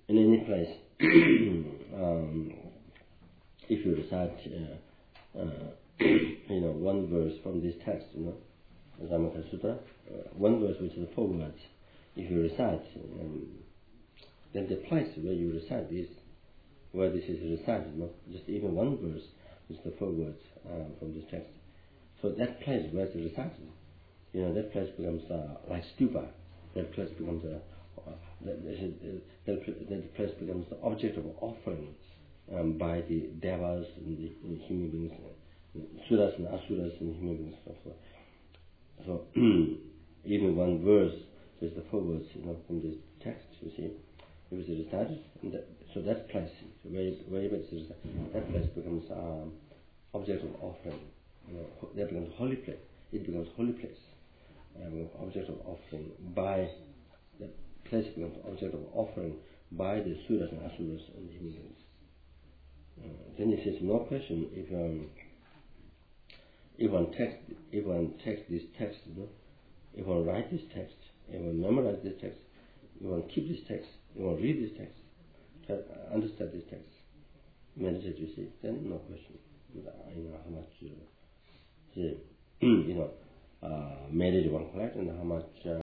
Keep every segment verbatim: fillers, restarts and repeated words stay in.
in any place, um, if you recite, uh, uh, you know, one verse from this text, you know, Dhammakaya Sutta, uh, one verse which is the four words, if you recite, um, then the place where you recite this, where this is recited, you know, just even one verse, which is the four words uh, from this text. So that place where it's recited, you know, that place becomes uh, like stupa. That place becomes a, uh, that, that, that place becomes the object of offering um, by the devas and the, and the human beings, uh, suras and asuras and human beings. So, so even one verse, there's the four words, you know, from this text. You see, it was recited, and that, so that place, where where it's recited, that place becomes um, object of offering. You know, that becomes holy place. It becomes holy place. Um, object of offering by the place becomes object of offering by the suras and asuras and human beings. Uh, then it says no question if um, if one text if one takes this text, you know, if one write this text, if one memorize this text, if one keep this text, if one read this text, try to understand this text, meditate, you see, then no question. You know how much uh, the, you know. Uh, marriage one collect and how much uh,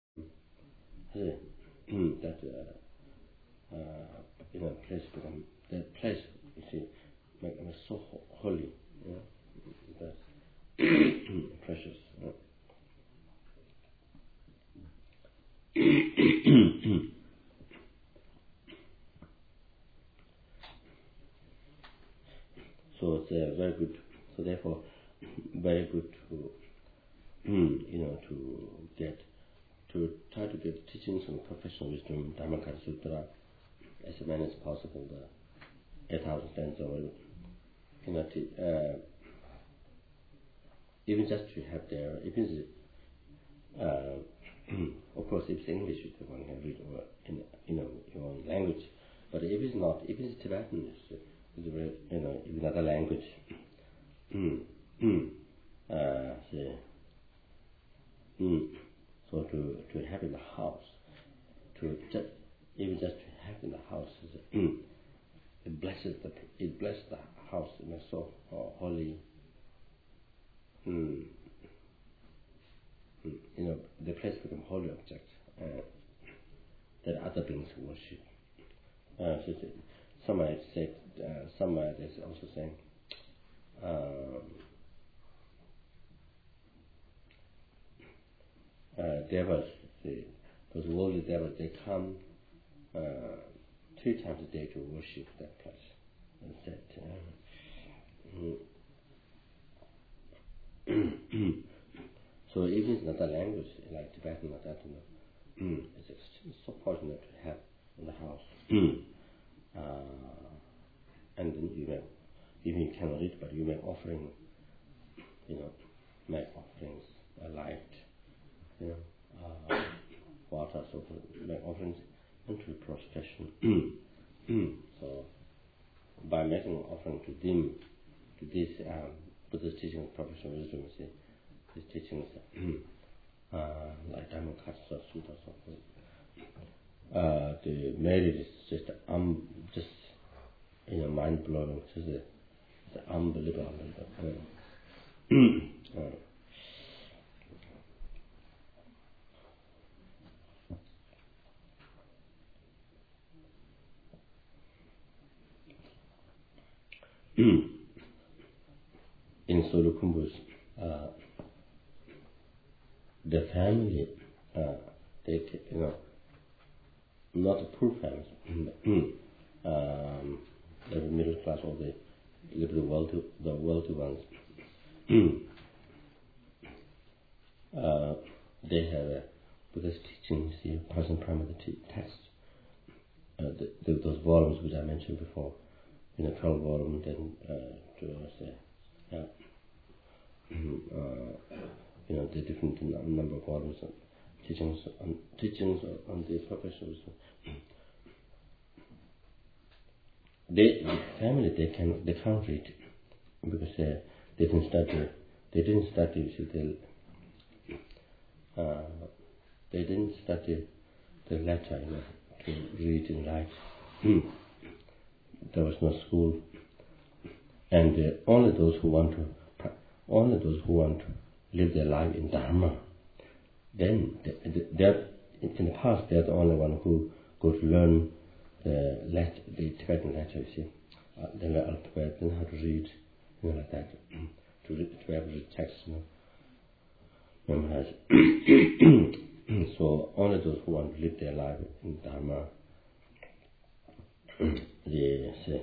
that uh, uh, you know place become that place you see make them so holy, you know, that's precious. Uh. So it's uh, very good. So therefore, very good to. you know, to get, to try to get teachings on professional wisdom, Dhammakaya Sutra, as many as possible, the eight thousand stanzas, or, you know, to, uh, even just to have their, even, uh, of course, if it's English, if one can read, or in, you know, your own language, but if it's not, if it's Tibetan, it's, it's you know, it's another language, uh, so, Mm. So to to have in the house, to just even just to have in the house, is, mm, it blesses the it blesses the house, you know, so uh, holy. Mm, mm, you know, the place become holy object uh, that other beings worship. Uh, so somewhere it said, uh, somewhere there's also saying. Um, Uh, devas, the, those worldly devas, they come uh, three times a day to worship that place. And that, uh, mm. So even in another language, like Tibetan or that, you know, it's, it's so fortunate to have in the house. uh, and then you may, even you cannot eat, but you make offering, you know, make offerings, a light, you know, uh, water, so forth, make offerings into prostration. So by making an offering to them, to this um, Buddha's teaching of professional wisdom, you see, these teachings, uh, like Dhammakaya Sutta, so forth. Uh, the marriage is just um, just you know, mind blowing. It's, a, it's unbelievable. uh, in Solukhumbu's, uh, the family, uh, they, you know, not a poor family, um, the middle class or the little wealthy, the wealthy ones, uh, they have a Buddhist teachings, the present primary text, uh, the, the, those volumes which I mentioned before, in a twelve volume, then uh, to say, yeah, uh, you know, the different number of volumes, and teachings on teachings on the professionals. They, the family, they can they can't read because they, they didn't study. They didn't study. So they, uh, they didn't study the letter, you know, to read and write. there was no school, and uh, only those who want to, only those who want to live their life in Dharma, then they're, in the past they're the only one who go to learn the, let, the Tibetan letter, you see, uh, they learn alphabet, then how to read, you know, like that, to, read, to be able to read text, you know, memorize. So only those who want to live their life in Dharma, they say,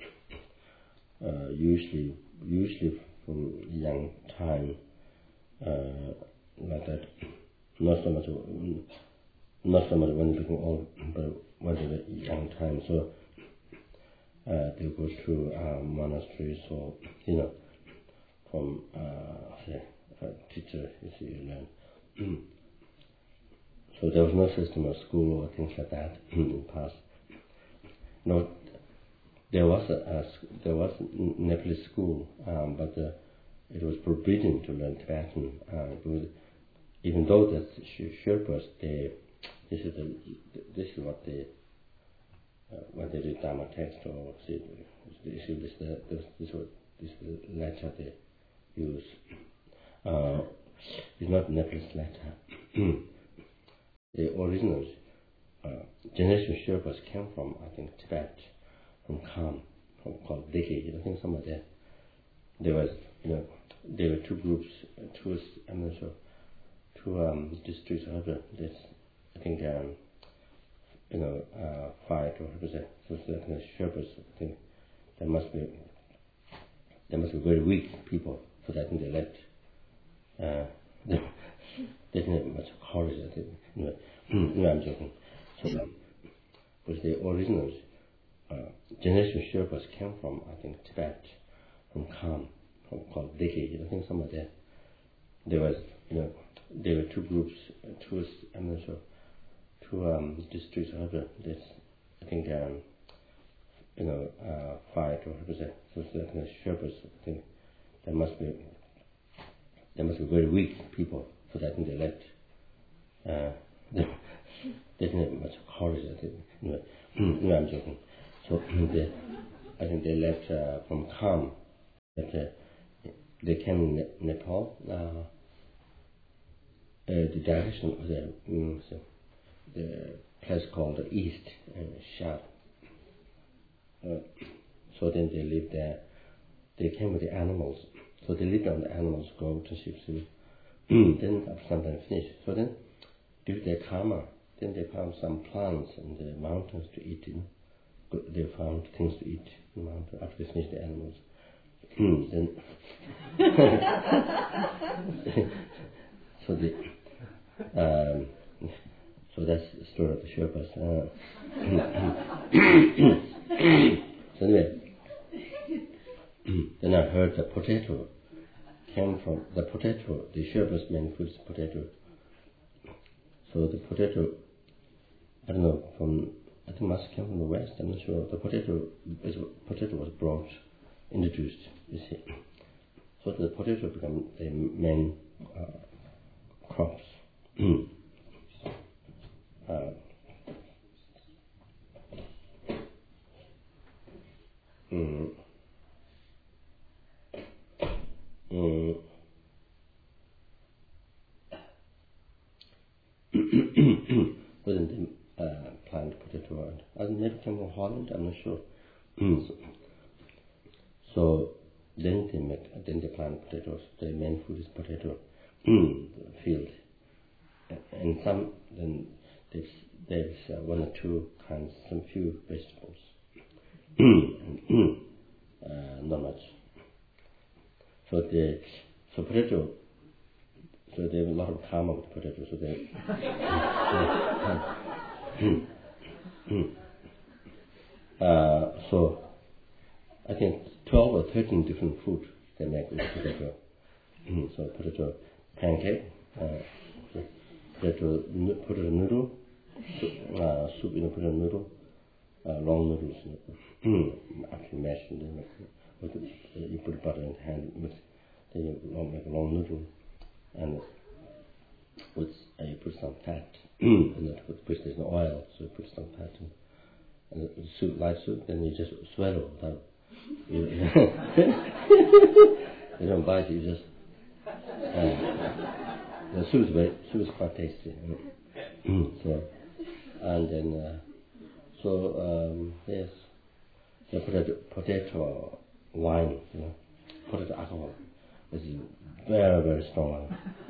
uh, usually, usually from young time, uh, like that, not so much, not so much when they become old, but when they were young time. So uh, they go to uh, monasteries, or you know, from uh, say, a teacher, you see, you learn. So there was no system of school or things like that in the past. No, there was a, a there was a Nepalese school, um, but uh, it was forbidden to learn Tibetan. Uh, because even though the Sherpas, they this is the, this is what they uh, when they read Dharma text, or see, this is the this this is this is the letter they use. Uh, it's not Nepalese letter. The original uh, generation Sherpas came from, I think, Tibet, from Kham, from called Diki. I think some of the there was, you know, there were two groups, two I'm not sure, two um, districts. This, I think, um, you know, uh, fight or what was it? So I think the Sherpas, I think, there must be, there must be very weak people, so that I think they left. Uh, they, they didn't have much courage, I think. Anyway, no, I'm joking. So, um, but the original uh, generation Sherpas came from, I think, Tibet, from Kham, from called Diki. I think some of the there was, you know, there were two groups, two I'm not sure, two um, districts. This, I think, um, you know, uh, fight or what was it? So I think the Sherpas, I think, there must be, there must be very weak people, so that I think they left. Uh, they, they didn't have much courage, I think. Anyway, no, I'm joking. So they, I think they left uh, from Kham, but uh, they came in Nepal. Uh, uh, the direction of the, mm, so the place called the East, uh, Shad. Uh, so then they lived there. They came with the animals. So they lived on the animals, goat and sheep. Then after some time finished. So then, due to their karma, then they found some plants in the mountains to eat. You know? They found things to eat in the mountain after they finished the animals. Then, so the, um, so that's the story of the Sherpas. Uh, so anyway, then I heard the potato came from the potato. The Sherpas main food is potato. So the potato, I don't know, from I think must come from the west. I'm not sure. The potato is potato was brought, introduced. You see, so the potato become the main uh, crops. uh, mm, mm, wasn't the uh, plant potato and I maybe came from Holland, I'm not sure. so, so then they make then they plant potatoes. The main food is potato field. And some then there's there's uh, one or two kinds, some few vegetables. and, uh, not much. So the so potato So they have a lot of karma with potatoes. So they, uh, so I think twelve or thirteen different food they make with potato. So potato pancake, uh, potato potato noodle, uh, soup in a potato noodle, uh, long noodles, actually mashed, and then with it, you put butter in the hand, with then you long, make a long noodle. And with uh, you put some fat, and that with which there's no oil, so you put some fat in, and the soup, light soup, then you just swallow that. You, you don't bite, you just. Uh, the soup is very, soup is quite tasty. so, and then, uh, so um, yes, the potato, potato wine, you know, potato alcohol is very very strong.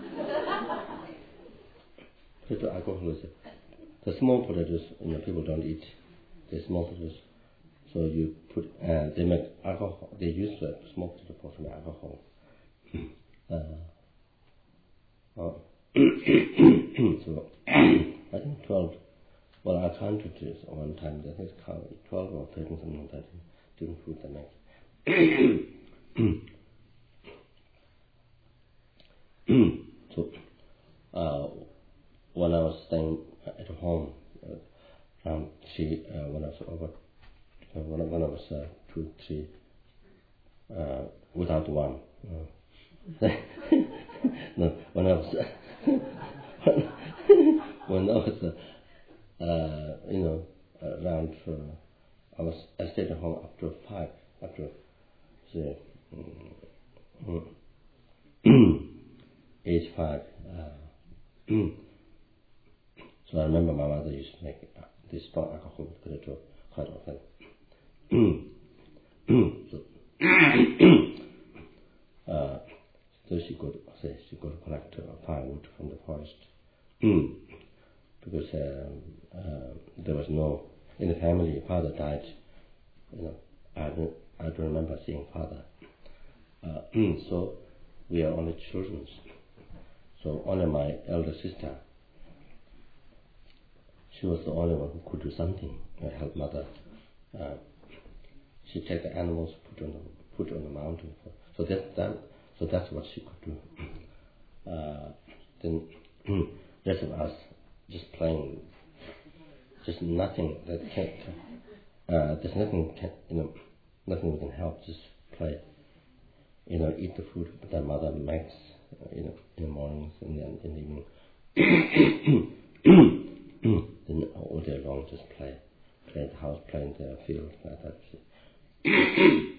Potato alcohol is the small potatoes, you know, people don't eat the small potatoes. So you put, uh, they make alcohol. They use the small potato for some alcohol. Uh, oh. so I think twelve. Well, I counted this one time. I think it's twelve or thirteen, something like that. Different food they make. so uh, when I was staying at home, uh, um, she uh, when I was over, uh, when, I, when I was uh, two, three, uh, without one. Uh, no, when I was when I was uh, uh, you know around, uh, I was I stayed at home after five, after say um, age five. Uh, so I remember my mother used to make uh, this strong alcohol with potato quite often. so, uh, so she could say she could collect uh, firewood from the forest because um, uh, there was no in the family. Father died. You know, I don't I don't remember seeing father. Uh, so we are only children. So only my elder sister. She was the only one who could do something to help mother. Uh, she take the animals, put on the put on the mountain. So that that so that's what she could do. Uh, then rest of us just playing, just nothing that can. Uh, there's nothing can, you know, nothing we can help. Just play. You know, eat the food that mother makes. Uh, you know, in the mornings and then in the evening. Then all day long just play, play in the house, play in the field, like that.